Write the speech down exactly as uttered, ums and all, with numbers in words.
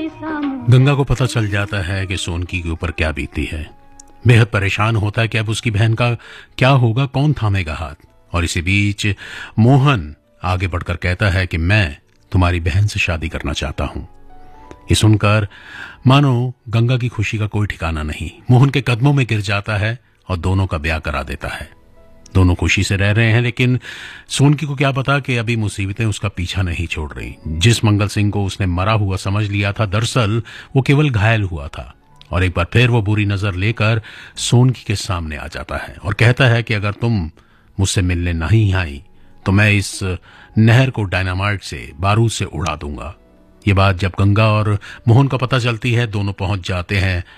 गंगा को पता चल जाता है कि सोनकी के ऊपर क्या बीती है। बेहद परेशान होता है कि अब उसकी बहन का क्या होगा, कौन थामेगा हाथ। और इसी बीच मोहन आगे बढ़कर कहता है कि मैं तुम्हारी बहन से शादी करना चाहता हूं। ये सुनकर मानो गंगा की खुशी का कोई ठिकाना नहीं, मोहन के कदमों में गिर जाता है और दोनों का ब्याह करा देता है। दोनों खुशी से रह रहे हैं, लेकिन सोनकी को क्या पता कि अभी मुसीबतें उसका पीछा नहीं छोड़ रही। जिस मंगल सिंह को उसने मरा हुआ समझ लिया था, दरअसल वो केवल घायल हुआ था। और एक बार फिर वो बुरी नजर लेकर सोनकी के सामने आ जाता है और कहता है कि अगर तुम मुझसे मिलने नहीं आई तो मैं इस नहर को डायनामाइट से, बारूद से उड़ा दूंगा। ये बात जब गंगा और मोहन को पता चलती है, दोनों पहुंच जाते हैं